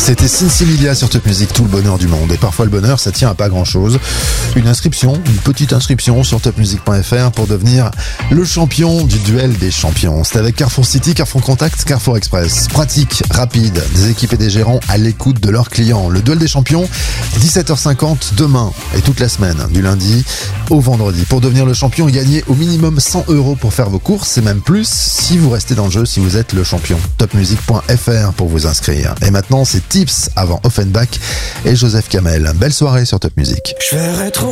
C'était Sinsimilia sur Top Music, tout le bonheur du monde. Et parfois le bonheur, ça tient à pas grand chose. Une petite inscription sur topmusic.fr pour devenir le champion du duel des champions. C'est avec Carrefour City, Carrefour Contact, Carrefour Express. Pratique, rapide, des équipes et des gérants à l'écoute de leurs clients. Le duel des champions, 17h50 demain et toute la semaine, du lundi au vendredi. Pour devenir le champion, gagnez au minimum 100 € pour faire vos courses et même plus si vous restez dans le jeu, si vous êtes le champion. Topmusic.fr pour vous inscrire. Et maintenant, c'est Tips avant Offenbach et Joseph Kamel. Belle soirée sur Top Music. Je verrai trop